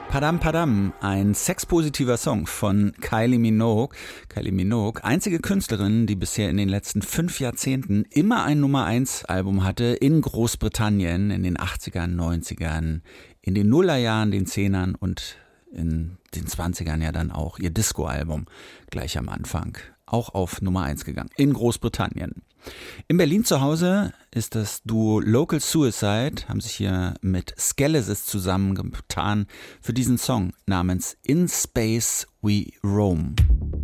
Padam Padam, ein sexpositiver Song von Kylie Minogue. Kylie Minogue, einzige Künstlerin, die bisher in den letzten 5 Jahrzehnten immer ein Nummer-1-Album hatte in Großbritannien, in den 80ern, 90ern, in den Nullerjahren, den 10ern und in den 20ern ja dann auch ihr Disco-Album gleich am Anfang. Auch auf Nummer 1 gegangen, in Großbritannien. In Berlin zu Hause ist das Duo Local Suicide, haben sich hier mit Skelesis zusammengetan für diesen Song namens In Space We Roam.